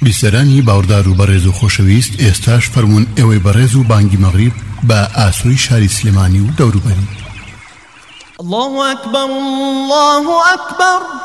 بیسەرانی باوەڕدار و بەڕێز و خۆشەویست، ئێستاش فەرموون ئێوەی بەڕێز و بانگی مەغریب بە ئاسۆی شاری سلێمانی و دەوروبەری. الله أكبر الله أكبر.